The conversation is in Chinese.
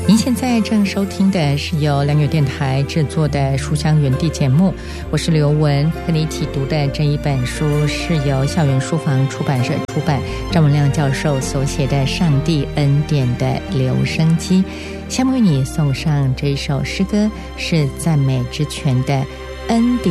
您现在正收听的是由良友电台制作的书香园地节目，我是刘文，和你一起读的这一本书是由校园书房出版社出版，张文亮教授所写的《上帝恩典的留声机》。下面为你送上这一首诗歌，是赞美之泉的恩典